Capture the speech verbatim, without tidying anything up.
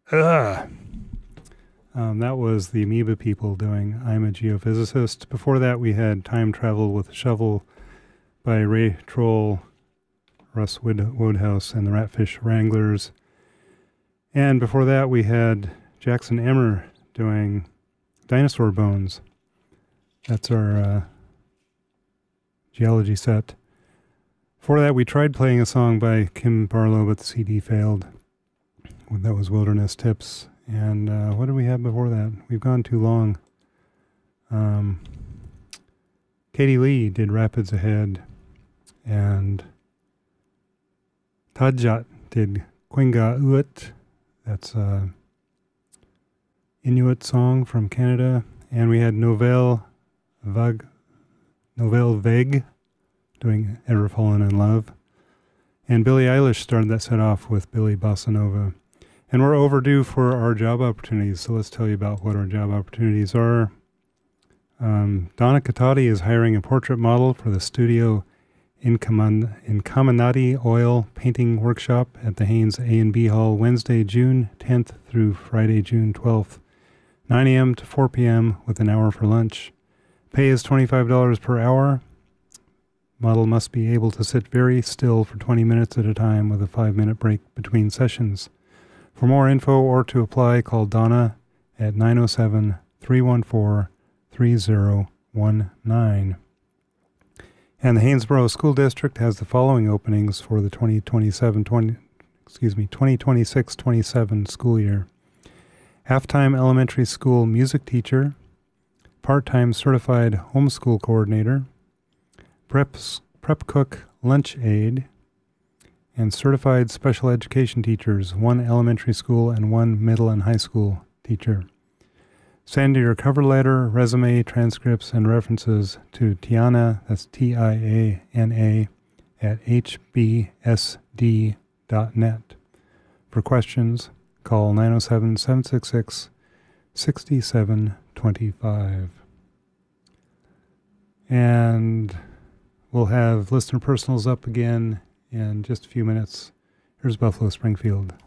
Ugh. Um, that was the Amoeba People doing I'm a Geophysicist. Before that, we had Time Travel with a Shovel by Ray Troll, Russ Wood- Woodhouse, and the Ratfish Wranglers. And before that, we had Jackson Emmer doing Dinosaur Bones. That's our uh, geology set. Before that, we tried playing a song by Kim Barlow, but the C D failed. That was Wilderness Tips. And uh, what did we have before that? We've gone too long. Um, Katie Lee did Rapids Ahead. And Tadjat did Quinga Uit. That's a Inuit song from Canada. And we had Nouvelle Vague, Nouvelle Vague doing Ever Fallen in Love. And Billie Eilish started that set off with Billy Bossa Nova. And we're overdue for our job opportunities, so let's tell you about what our job opportunities are. Um, Donna Catati is hiring a portrait model for the Studio Incaminati Oil Painting Workshop at the Haynes A and B Hall Wednesday, June tenth through Friday, June twelfth, nine a.m. to four p.m. with an hour for lunch. Pay is twenty-five dollars per hour. Model must be able to sit very still for twenty minutes at a time with a five-minute break between sessions. For more info or to apply, call Donna at nine oh seven, three one four, three oh one nine. And the Haynesboro School District has the following openings for the twenty twenty-seven twenty excuse me, twenty twenty-six twenty-seven school year. Half-time elementary school music teacher, part-time certified homeschool coordinator, prep prep cook lunch aide, and certified special education teachers, one elementary school and one middle and high school teacher. Send your cover letter, resume, transcripts, and references to Tiana, that's T I A N A, at h b s d dot net. For questions, call nine oh seven, seven six six, six seven two five. And we'll have listener personals up again in just a few minutes. Here's Buffalo Springfield.